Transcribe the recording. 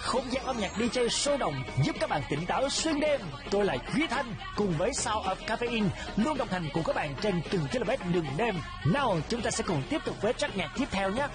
không gian âm nhạc DJ sôi động giúp các bạn tỉnh táo xuyên đêm. Tôi là Duy Thanh cùng với Sound of Caffeine luôn đồng hành cùng các bạn trên từng km đường đêm. Nào chúng ta sẽ cùng tiếp tục với track nhạc tiếp theo nhé.